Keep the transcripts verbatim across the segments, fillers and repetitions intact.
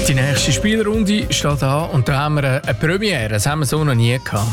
Die nächste Spielrunde steht an und da haben wir eine Premiere. Das haben wir so noch nie gehabt.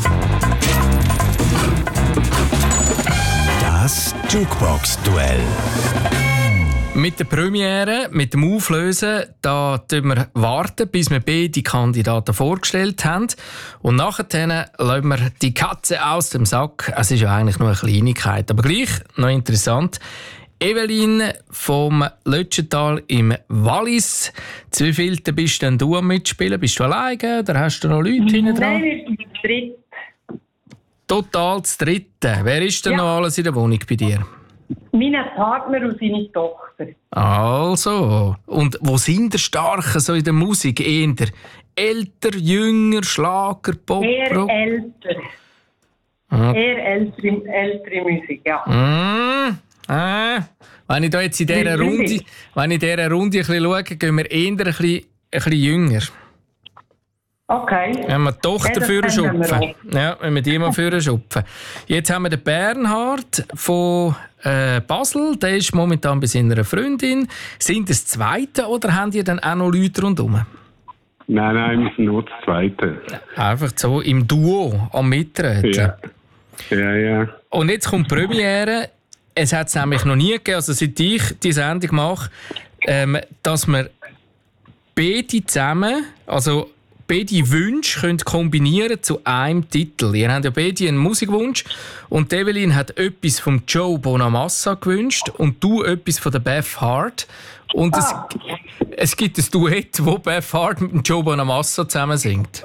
Das Jukebox-Duell. Mit der Premiere, mit dem Auflösen, da warten wir, warten, bis wir beide Kandidaten vorgestellt haben. Und nachher lassen wir die Katze aus dem Sack. Es ist ja eigentlich nur eine Kleinigkeit, aber gleich noch interessant. Evelyn vom Lötschental im Wallis. Zu wie viel bist denn du am Mitspielen? Bist du alleine oder hast du noch Leute hinten dran? Nein, wir sind zu dritt. Total zu dritte. Wer ist denn Ja. noch alles in der Wohnung bei dir? Mein Partner und seine Tochter. Also, und wo sind die Starken so in der Musik? Eher älter, jünger, Schlager, Pop, Eher Rock? älter. Ah. Eher ältere, ältere Musik, ja. Mm, äh. Wenn ich da jetzt in dieser Wie Runde, viel? wenn ich in dieser Runde ein bisschen schaue, gehen wir eher ein bisschen, ein bisschen jünger. Okay. Wenn wir die Tochter Ja, das für können wir schupfen. Ja, wenn wir die mal für schupfen. Jetzt haben wir den Bernhard von äh, Basel. Der ist momentan bei seiner Freundin. Sind das Zweite oder haben die dann auch noch Leute rundherum? Nein, nein, wir sind nur das Zweite. Einfach so im Duo am Mitreden. Ja. Ja, ja. Und jetzt kommt die Premiere. Es hat es nämlich noch nie gegeben, also seit ich die Sendung mache, ähm, dass wir beide zusammen, also beide Wünsche können kombinieren zu einem Titel. Ihr habt ja beide einen Musikwunsch und Evelyn hat etwas von Joe Bonamassa gewünscht und du etwas von der Beth Hart. Und es, Ah. es gibt ein Duett, wo Beth Hart mit dem Joe Bonamassa zusammen singt.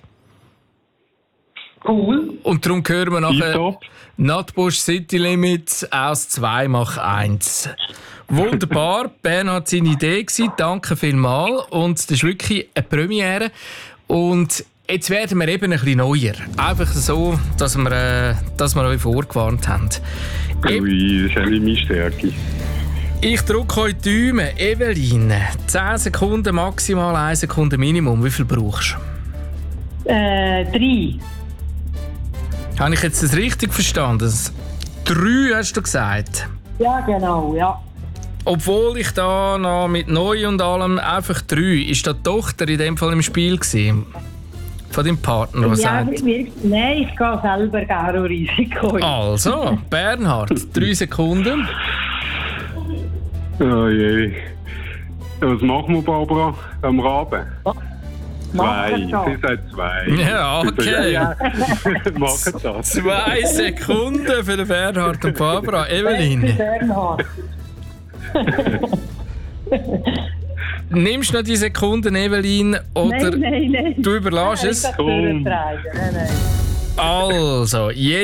Cool. Und darum hören wir nachher Tipptopp. Nutbush City Limits aus zwei mach eins. Wunderbar, Bernhard seine Idee gewesen. Danke vielmals. Und das ist wirklich eine Premiere. Und jetzt werden wir eben ein bisschen neuer. Einfach so, dass wir, äh, dass wir euch vorgewarnt haben. E- Ui, das ist eigentlich meine Stärke. Ich drücke euch die Daumen. Evelyn, zehn Sekunden maximal, eine Sekunde Minimum. Wie viel brauchst du? Äh, drei. Habe ich jetzt das richtig verstanden? Drei hast du gesagt. Ja, genau, ja. Obwohl ich da noch mit neu und allem einfach drei, ist da die Tochter in dem Fall im Spiel gewesen? Von deinem Partner, was Ja, sagt? wir, nein, ich gehe selber gerne Risiko. Also, Bernhard, drei Sekunden. Oh je. Was machen wir, Barbara? Am Raben? Zwei. Machen wir Sie sagt zwei. Ja, okay. Ja, machen das. Zwei Sekunden für den Bernhard und Barbara. Beste Evelyn, Bernhard. nimmst du noch die Sekunden, Evelyn, oder Nein, nein, nein. du überlässt Nein, es? ich kann es durchtreiben. Nein, nein. Also, jetzt